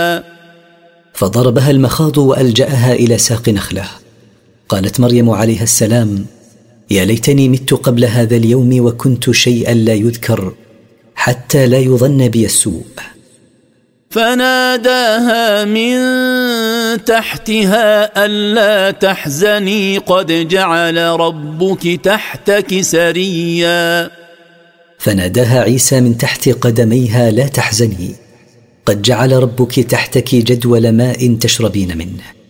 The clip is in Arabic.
فضربها المخاض وألجأها إلى ساق نخلة. قالت مريم عليها السلام: يا ليتني مت قبل هذا اليوم وكنت شيئا لا يذكر، حتى لا يظن بي السوء. فناداها من تحتها ألا تحزني قد جعل ربك تحتك سريا. فناداها عيسى من تحت قدميها: لا تحزني، قد جعل ربك تحتك جدول ماء تشربين منه.